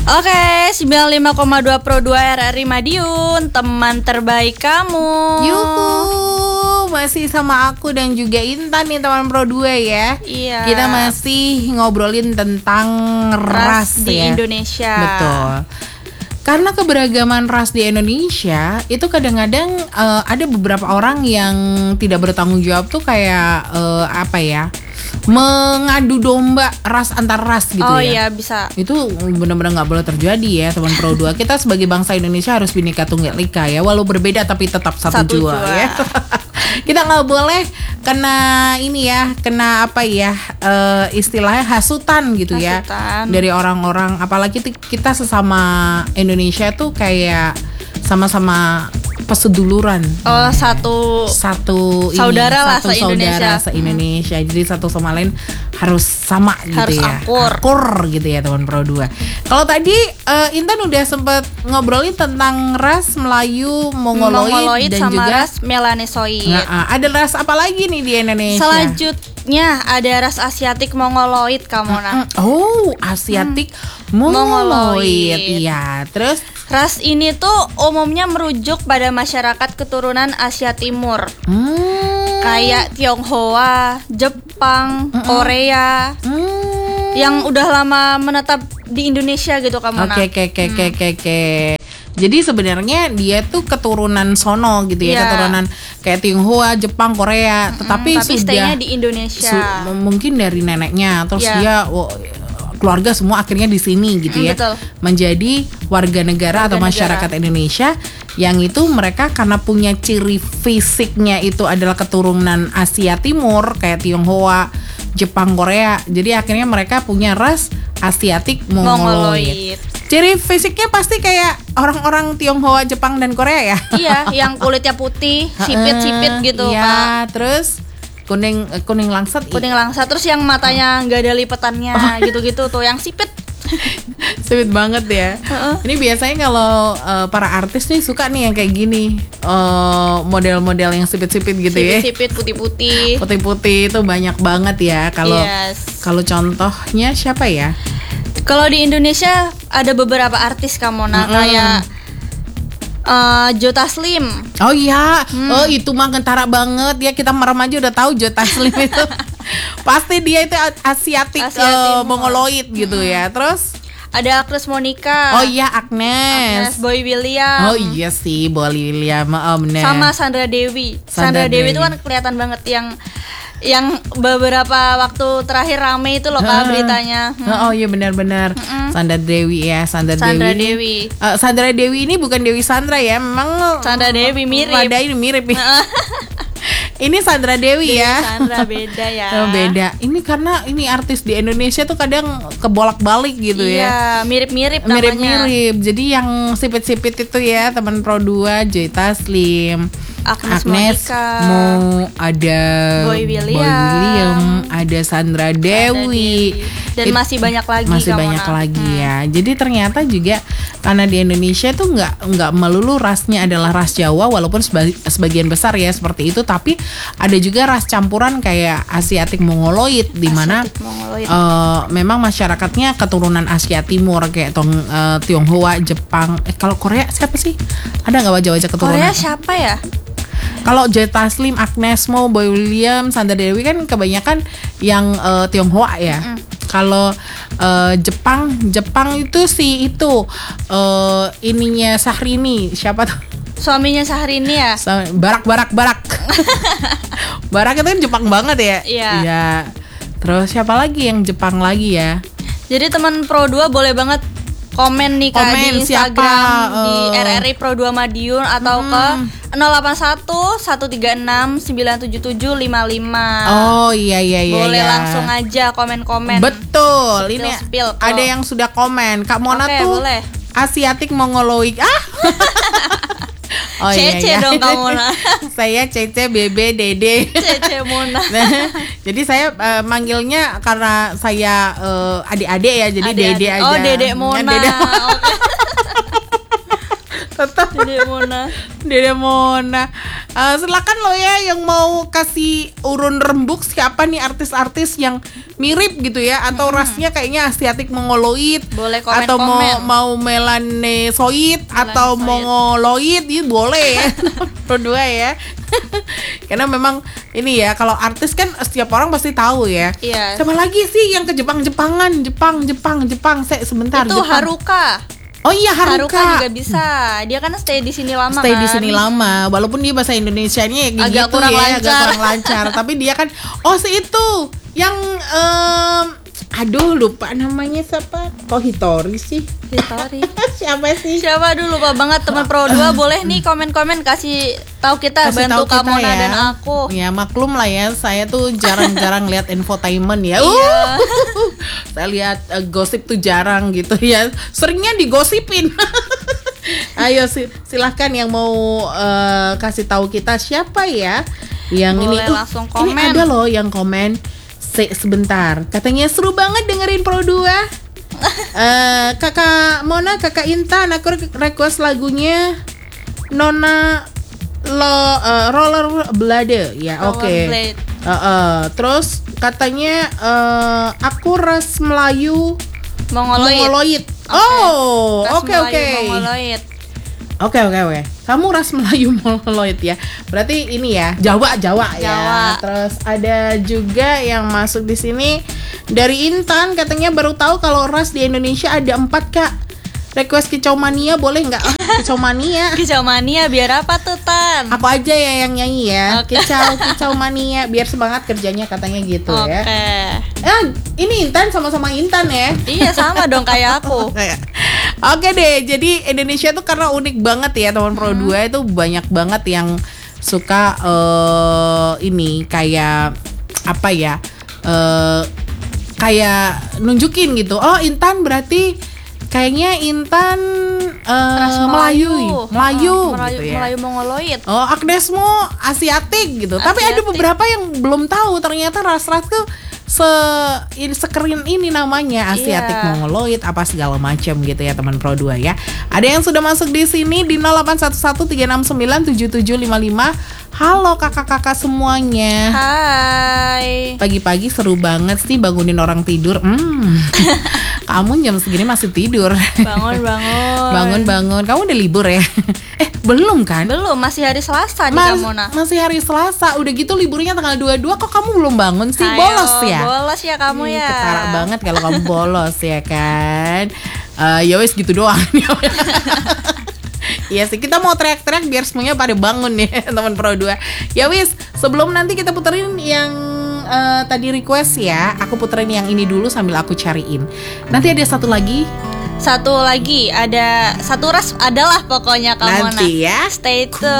Oke, 95,2 Pro 2 RRI Madiun, teman terbaik kamu. Yuhu, masih sama aku dan juga Intan nih teman Pro 2 ya. Iya. Kita masih ngobrolin tentang ras di ya. Indonesia. Betul. Karena keberagaman ras di Indonesia itu kadang-kadang ada beberapa orang yang tidak bertanggung jawab tuh kayak mengadu domba ras antar ras gitu ya. Oh iya, bisa. Itu benar-benar nggak boleh terjadi ya teman Pro 2. Kita sebagai bangsa Indonesia harus Bhinneka Tunggal Ika ya, walau berbeda tapi tetap satu jua ya. Kita nggak boleh kena istilahnya hasutan gitu ya dari orang-orang, apalagi kita sesama Indonesia tuh kayak sama-sama peseduluran. Oh, satu saudara se-Indonesia. Jadi satu sama lain harus sama gitu harus ya. Akur gitu ya teman Pro 2. Kalau tadi Intan udah sempat ngobrolin tentang ras Melayu, Mongoloid dan sama juga ras Melanesoid. Ada ras apa lagi nih di Indonesia? Selanjutnya ada ras Asiatik Mongoloid, kamu Oh, Asiatik Mongoloid. Iya, terus ras ini tuh umumnya merujuk pada masyarakat keturunan Asia Timur. Kayak Tionghoa, Jepang, Korea. Yang udah lama menetap di Indonesia gitu, kamu Oke. Jadi sebenarnya dia tuh keturunan sono gitu ya, keturunan kayak Tionghoa, Jepang, Korea, tapi sudah stay-nya di Indonesia. Mungkin dari neneknya, terus dia keluarga semua akhirnya di sini gitu ya. Betul. Menjadi warga negara atau masyarakat Indonesia yang itu mereka karena punya ciri fisiknya itu adalah keturunan Asia Timur kayak Tionghoa, Jepang, Korea. Jadi akhirnya mereka punya ras Asiatik Mongoloid. Ciri fisiknya pasti kayak orang-orang Tionghoa, Jepang dan Korea ya. Iya, yang kulitnya putih, sipit-sipit gitu, iya, Kak. Terus kuning langsat. Terus yang matanya nggak ada lipetannya, gitu-gitu tuh, yang sipit. Sipit banget ya. Ini biasanya kalau para artis nih suka nih yang kayak gini, model-model yang sipit-sipit gitu ya. Sipit putih-putih. Putih-putih itu banyak banget ya. Kalau contohnya siapa ya? Kalau di Indonesia ada beberapa artis, kamu kayak Joe Taslim. Oh iya, itu mah kentara banget ya, kita merem aja udah tahu Joe Taslim itu. Pasti dia itu Asiatik Mongoloid gitu ya. Terus ada Agnes Monica. Oh iya, Agnes Boy William. Oh iya sih, Boy William. Sama Sandra Dewi. Sandra Dewi itu kan kelihatan banget yang beberapa waktu terakhir rame itu loh, Kak, beritanya. Oh iya, benar-benar. Sandra Dewi ya, Sandra Dewi. Sandra Dewi ini bukan Dewi Sandra ya, memang Sandra Dewi mirip. Ada ini mirip. Ini Sandra Dewi ya. Sandra beda ya. Beda. Ini karena ini artis di Indonesia tuh kadang kebolak-balik gitu ya. Iya, mirip-mirip namanya. Mirip-mirip. Jadi yang sipit-sipit itu ya teman Pro 2, Joe Taslim, Agnes Mo, ada Boy William, ada Sandra Dewi. Dan masih banyak lagi. Ya. Jadi ternyata juga karena di Indonesia tuh nggak melulu rasnya adalah ras Jawa, walaupun sebagian besar ya seperti itu, tapi ada juga ras campuran kayak Asiatik Mongoloid di mana memang masyarakatnya keturunan Asia Timur kayak Tionghoa, Jepang. Kalau Korea siapa sih? Ada nggak wajah-wajah keturunan? Korea siapa ya? Kalau Joe Taslim, Agnes Mo, Boy William, Sandra Dewi kan kebanyakan yang Tionghoa ya. Kalau Jepang itu ininya Syahrini, siapa tuh? Suaminya Syahrini ya? Barak. Barak itu kan Jepang banget ya? Iya. Terus siapa lagi yang Jepang lagi ya? Jadi teman Pro 2 boleh banget komen nih, Kak, di Instagram di RRI Pro 2 Madiun atau ke 081 136 977 55. Oh iya. Boleh langsung aja komen-komen. Betul. Ini ada yang sudah komen. Kak Mona tuh boleh. Asiatik Mongoloid. Oh Cece dong kamu. Saya Cece Bebe Dede. Cece Mona. Jadi saya manggilnya karena saya adik-adik ya, jadi Dede aja. Oh, Dede Mona. Tetap Dede Mona. Silakan lo ya yang mau kasih urun rembuk siapa nih artis-artis yang mirip gitu ya, atau rasnya kayaknya Asiatic Mongoloid, Boleh atau komen-komen. mau Melanesoid atau Mongoloid, itu boleh ya. Berdua ya. Karena memang ini ya, kalau artis kan setiap orang pasti tahu ya. Iya. Sama lagi sih yang ke Jepang-Jepangan, Jepang. Sebentar. Itu Jepang. Haruka. Oh iya, Haruka. Juga bisa. Dia kan stay di sini lama Stay kan. di sini lama, walaupun dia bahasa Indonesianya kayak Agak gitu kurang ya, lancar. agak kurang lancar. Tapi dia kan, si itu yang aduh lupa namanya siapa? Kok Hitori sih? Hitori. Siapa sih? Siapa dulu, lupa banget. Teman Pro 2 boleh nih komen-komen kasih tahu kita, Kasih bantu tahu kita Kamona ya. dan aku. Ya maklum lah ya, saya tuh jarang-jarang lihat infotainment ya. Iya. Saya lihat gosip tuh jarang gitu ya. Seringnya digosipin. Ayo silahkan yang mau kasih tahu kita siapa ya yang Boleh ini. langsung Ini komen. ada loh yang komen. Sebentar, katanya seru banget dengerin Pro 2. Kakak Mona, Kakak Intan, aku request lagunya Nona Roller Blade ya, oke. Rollerblade. Terus katanya aku ras Melayu Mongoloid. Ras Oke. Melayu Mongoloid. Oke. Kamu ras Melayu Mongoloid ya. Berarti ini ya, Jawa ya. Terus ada juga yang masuk di sini dari Intan, katanya baru tahu kalau ras di Indonesia ada 4, Kak. Request Kicau Mania boleh nggak? Kicau Mania. Kicau Mania biar apa tuh, Tan? Aku aja ya yang nyanyi ya. Oke. Kicau Mania biar semangat kerjanya, katanya gitu ya. Oke. Ini Intan sama-sama Intan ya. Iya, sama dong kayak aku. Oke deh, jadi Indonesia tuh karena unik banget ya teman Pro 2 itu banyak banget yang suka ini kayak apa ya, kayak nunjukin gitu. Oh Intan berarti kayaknya Intan Ras Melayu gitu ya. Melayu Mongoloid. Oh Agnesmo Asiatik gitu. Tapi ada Asiatik. beberapa yang belum tahu ternyata ras-ras tuh sekeren ini namanya Asiatic Iya. Mongoloid apa segala macam gitu ya teman Pro 2 ya. Ada yang sudah masuk di sini di 0811369775. Halo kakak-kakak semuanya. Hai. Pagi-pagi seru banget sih bangunin orang tidur. Kamu jam segini masih tidur. Bangun. Kamu udah libur ya? Belum kan? Belum, masih hari Selasa di Kamona. Masih hari Selasa. Udah gitu liburnya tanggal 22. Kok kamu belum bangun sih? Ayo, Bolos ya? Bolos ya kamu ya. Ketara banget kalau kamu bolos ya kan. Ya wes gitu doang. Iya sih, kita mau teriak-teriak biar semuanya pada bangun ya teman Pro 2. Ya wis, sebelum nanti kita puterin yang tadi request ya, aku puterin yang ini dulu sambil aku cariin. Nanti ada satu lagi, ada satu ras adalah pokoknya Kamona. nanti ya. Stay tune.